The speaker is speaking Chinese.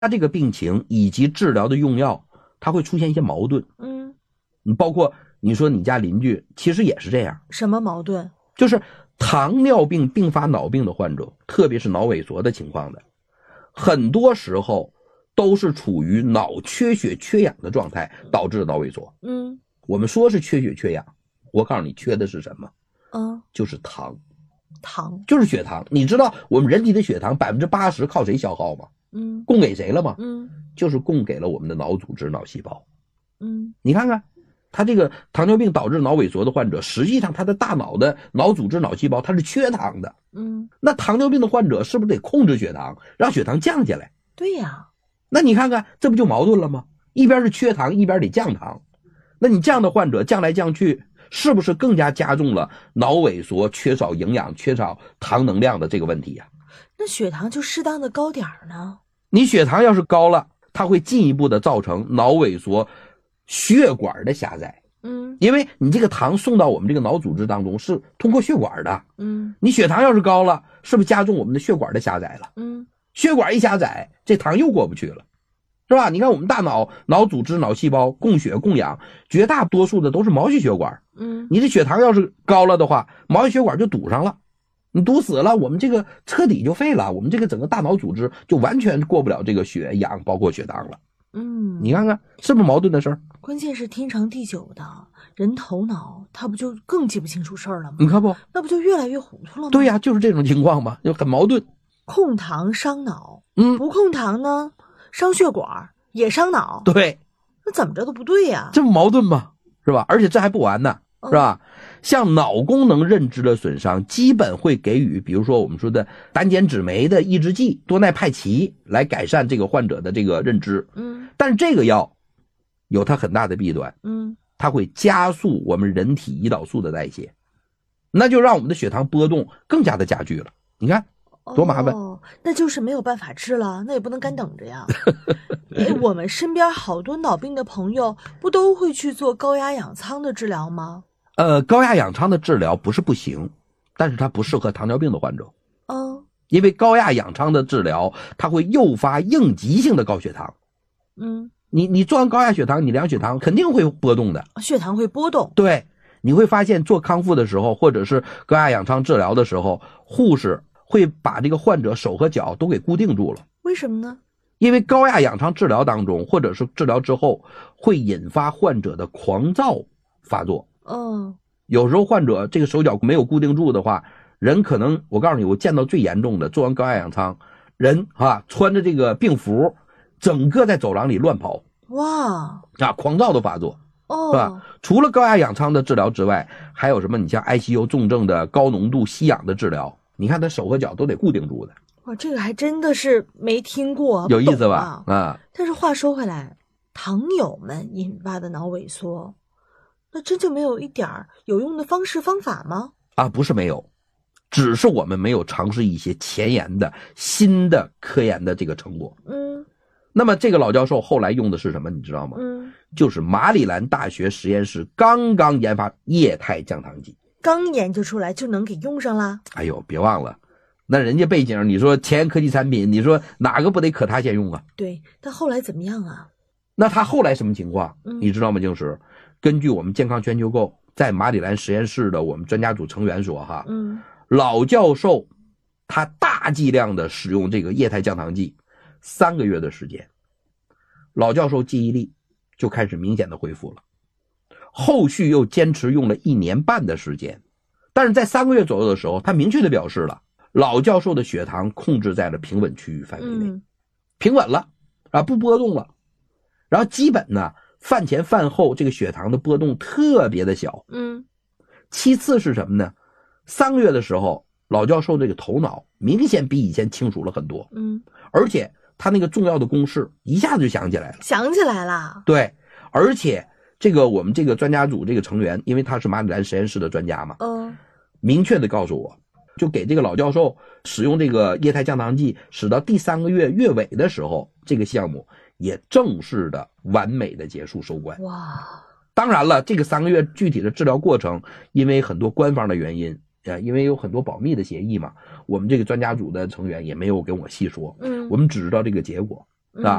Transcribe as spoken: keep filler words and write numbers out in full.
他这个病情以及治疗的用药，它会出现一些矛盾。 嗯， 你包括你说你家邻居其实也是这样。 什么矛盾？ 就是糖尿病并发脑病的患者，特别是脑萎缩的情况的，很多时候都是处于脑缺血缺氧的状态导致的脑萎缩。 嗯， 我们说是缺血缺氧，我告诉你缺的是什么？ 嗯， 就是糖。 糖就是血糖。你知道我们人体的血糖 百分之八十 靠谁消耗吗？ 嗯， 供给谁了吗？ 嗯， 就是供给了我们的脑组织脑细胞。 嗯， 你看看他这个糖尿病导致脑萎缩的患者，实际上他的大脑的脑组织脑细胞它是缺糖的。 嗯， 那糖尿病的患者是不是得控制血糖，让血糖降下来？ 对呀。 那你看看这不就矛盾了吗？一边是缺糖，一边得降糖。那你这样的患者降来降去，是不是更加加重了脑萎缩、缺少营养、缺少糖能量的这个问题呀？ 那血糖就适当的高点儿呢？ 你血糖要是高了，它会进一步的造成脑萎缩、血管的狭窄。 嗯， 因为你这个糖送到我们这个脑组织当中是通过血管的。 嗯， 你血糖要是高了，是不是加重我们的血管的狭窄了？ 嗯， 血管一狭窄，这糖又过不去了，是吧？你看我们大脑脑组织脑细胞供血供氧，绝大多数的都是毛细血管。 嗯， 你这血糖要是高了的话，毛细血管就堵上了，你堵死了，我们这个彻底就废了，我们这个整个大脑组织就完全过不了这个血氧包括血糖了。 嗯， 你看看是不是矛盾的事儿？ 关键是天长地久的人头脑，他不就更记不清楚事儿了吗？ 你看不， 那不就越来越糊涂了吗？ 对呀，就是这种情况嘛，就很矛盾。 控糖伤脑， 嗯， 不控糖呢，伤血管也伤脑。 对， 那怎么着都不对呀， 这不矛盾吗？是吧？而且这还不完呢，是吧？嗯，像脑功能认知的损伤，基本会给予比如说我们说的单碱酯酶的抑制剂多奈派奇来改善这个患者的这个认知。 嗯， 但是这个药有它很大的弊端。 嗯， 它会加速我们人体胰岛素的代谢，那就让我们的血糖波动更加的加剧了。你看多麻烦。 哦，那就是没有办法治了，那也不能干等着呀。我们身边好多脑病的朋友不都会去做高压氧舱的治疗吗？ 呃，高压氧舱的治疗不是不行，但是它不适合糖尿病的患者。 嗯， 因为高压氧舱的治疗它会诱发应急性的高血糖。 嗯， 你你做完高压血糖，你量血糖肯定会波动的， 血糖会波动。 对，你会发现做康复的时候，或者是高压氧舱治疗的时候，护士会把这个患者手和脚都给固定住了。 为什么呢？ 因为高压氧舱治疗当中，或者是治疗之后，会引发患者的狂躁发作。 嗯， 有时候患者这个手脚没有固定住的话，人可能，我告诉你，我见到最严重的，做完高压氧舱，人啊穿着这个病服，整个在走廊里乱跑。 哇啊，狂躁的发作。 哦， 是吧？除了高压氧舱的治疗之外，还有什么？你像 I C U 重症的高浓度吸氧的治疗，你看他手和脚都得固定住的。 哇，这个还真的是没听过， 有意思吧？啊！ 啊，但是话说回来，糖友们引发的脑萎缩，那真就没有一点有用的方式方法吗？ 啊，不是没有，只是我们没有尝试一些前沿的新的科研的这个成果。 嗯， 那么这个老教授后来用的是什么？你知道吗？ 嗯， 就是马里兰大学实验室刚刚研发液态降糖剂， 刚研究出来就能给用上啦。 哎呦，别忘了，那人家背景，你说前沿科技产品，你说哪个不得可他先用啊？ 对，但后来怎么样啊？ 那他后来什么情况？ 嗯， 你知道吗？静石，根据我们健康全球购在马里兰实验室的我们专家组成员说哈， 嗯， 老教授他大剂量的使用这个液态降糖剂，三个月的时间，老教授记忆力就开始明显的恢复了，后续又坚持用了一年半的时间，但是在三个月左右的时候，他明确的表示了，老教授的血糖控制在了平稳区域范围内， 嗯， 平稳了啊，不波动了，然后基本呢饭前饭后这个血糖的波动特别的小。 嗯， 其次是什么呢？三个月的时候，老教授这个头脑明显比以前清楚了很多。 嗯， 而且他那个重要的公式一下子就想起来了。 想起来了。 对，而且这个我们这个专家组这个成员，因为他是马里兰实验室的专家嘛， 嗯， 明确的告诉我，就给这个老教授使用这个液态降糖剂，使到第三个月月尾的时候，这个项目也正式的完美的结束收官。 哇， 当然了，这个三个月具体的治疗过程，因为很多官方的原因，呃，因为有很多保密的协议嘛，我们这个专家组的成员也没有跟我细说， 嗯， 我们只知道这个结果。 是吧？